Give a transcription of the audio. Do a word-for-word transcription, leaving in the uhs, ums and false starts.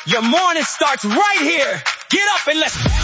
Your morning starts right here. Get up and let's